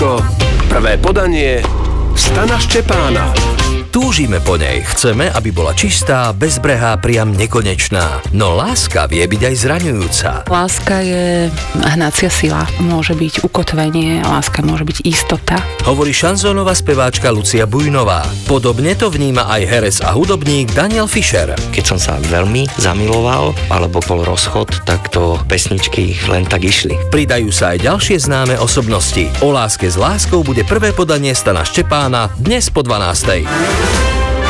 Prvé podanie Stana Štěpána. Túžime po nej, chceme, aby bola čistá, bezbrehá, priam nekonečná. No láska vie byť aj zraňujúca. Láska je hnacia sila, môže byť ukotvenie, láska môže byť istota. Hovorí šanzónová speváčka Lucia Bujnová. Podobne to vníma aj herec a hudobník Daniel Fischer. Keď som sa veľmi zamiloval, alebo bol rozchod, tak to pesničky len tak išli. Pridajú sa aj ďalšie známe osobnosti. O láske s láskou bude prvé podanie Stana Štěpána dnes po 12:00.